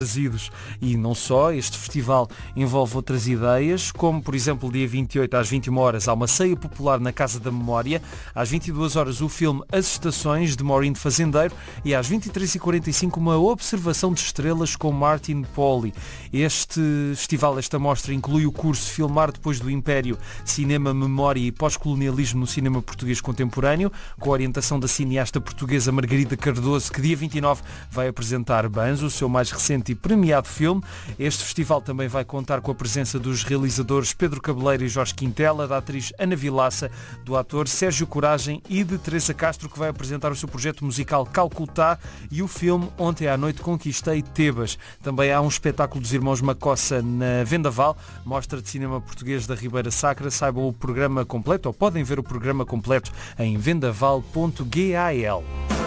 trazidos. E não só, este festival envolve outras ideias, como por exemplo dia 28 às 21 horas há uma ceia popular na Casa da Memória, às 22 horas o filme As Estações, de Maureen Fazendeiro, e às 23h45 uma observação de estrelas com Martin Pauly. Este festival, esta mostra, inclui o curso Filmar Depois do Império, Cinema, Memória e Pós-Colonialismo no Cinema Português Contemporâneo, com a orientação da cineasta portuguesa Margarida Cardoso, que dia 29 vai apresentar Banzo, o seu mais recente e premiado filme. Este festival também vai contar com a presença dos realizadores Pedro Cabeleira e Jorge Quintela, da atriz Ana Vilaça, do ator Sérgio Coragem e de Teresa Castro, que vai apresentar o seu projeto musical Calcutá, e o filme Ontem à Noite Conquistei Tebas. Também há um espetáculo dos Irmãos Macossa na Vendaval, mostra de cinema português da Ribeira Sacra. Saibam o programa completo, ou podem ver o programa completo em vendaval.gal.